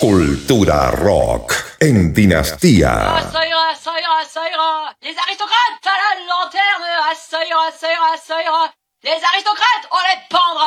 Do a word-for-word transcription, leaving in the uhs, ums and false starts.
Cultura rock en Dinastía. Ah, ça ira, ça ira, ça ira. Les aristocrates à la lanterne. Ah, ça ira, ça ira, ça ira. Les aristocrates, on les pendra.